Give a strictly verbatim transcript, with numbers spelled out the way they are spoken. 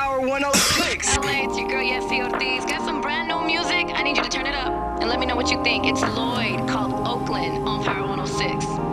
Power one oh six. L A, it's your girl, Yessie Ortiz. Got some brand new music? I need you to turn it up and let me know what you think. It's Lloyd, called Oakland, on Power one oh six.